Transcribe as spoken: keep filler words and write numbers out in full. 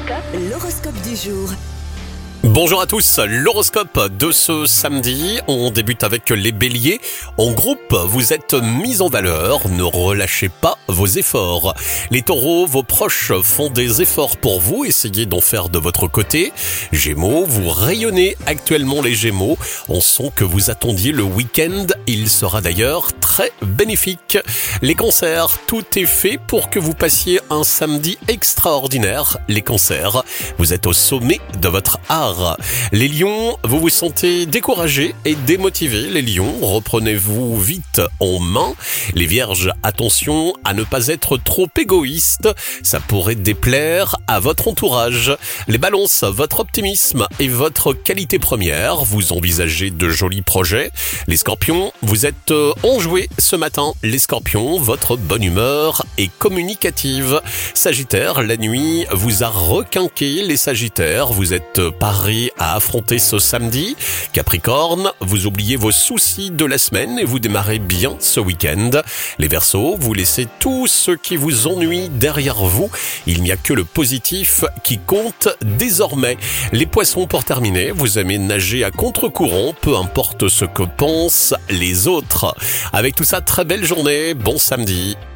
L'horoscope du jour. Bonjour à tous, l'horoscope de ce samedi, on débute avec les béliers. En groupe, vous êtes mis en valeur, ne relâchez pas vos efforts. Les taureaux, vos proches font des efforts pour vous, essayez d'en faire de votre côté. Gémeaux, vous rayonnez actuellement les gémeaux, on sent que vous attendiez le week-end, il sera d'ailleurs très bénéfique. Les cancers, tout est fait pour que vous passiez un samedi extraordinaire. Les cancers, vous êtes au sommet de votre art. Les lions, vous vous sentez découragés et démotivés. Les lions, reprenez-vous vite en main. Les vierges, attention à ne pas être trop égoïste, ça pourrait déplaire à votre entourage. Les balances, votre optimisme est votre qualité première, vous envisagez de jolis projets. Les scorpions, vous êtes enjoués ce matin. Les scorpions, votre bonne humeur est communicative. Sagittaire, la nuit vous a requinqué. Les sagittaires, vous êtes parés à affronter ce samedi. Capricorne, vous oubliez vos soucis de la semaine et vous démarrez bien ce week-end. Les Verseaux, vous laissez tout ce qui vous ennuie derrière vous. Il n'y a que le positif qui compte désormais. Les Poissons, pour terminer, vous aimez nager à contre-courant, peu importe ce que pensent les autres. Avec tout ça, très belle journée, bon samedi.